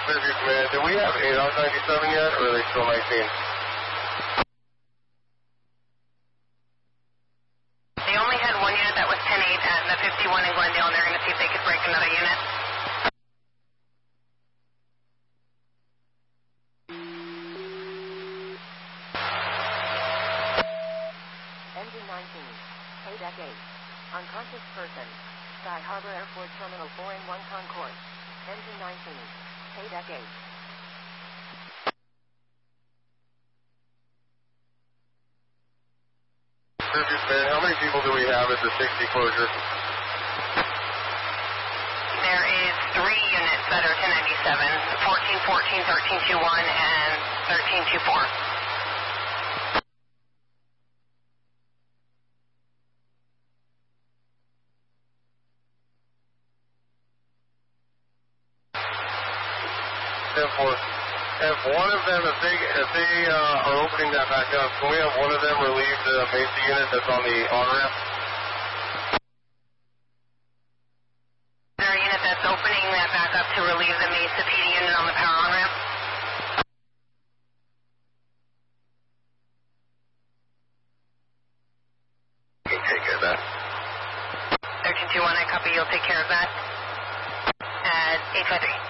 Fairview Command, do we have 8 on 97 yet, or are they still 19? They only had one unit that was 10-8 at the 51 in Glendale, and they're going to see if they could break another unit. Engine 19, Paydeck 8. Unconscious person. Sky Harbor Airport Terminal 4-1 Concourse. Engine 19, Paydeck 8. Fairview Command, how many people do we have at the 60 closure? There is 3 units that are 1097, 1414, 1321, and 1324. If one of them, if they are opening that back up, can we have one of them relieve the Mesa unit that's on the on-ramp? Is there a unit that's opening that back up to relieve the Mesa PD unit on the power on-ramp? You can take care of that. 1321, I copy. You'll take care of that at 853.